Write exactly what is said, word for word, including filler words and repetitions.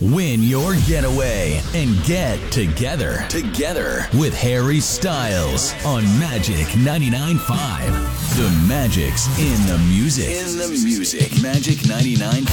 Win your getaway and get together. Together with Harry Styles on Magic ninety-nine point five. The magic's in the music. In the music. Magic ninety-nine point five.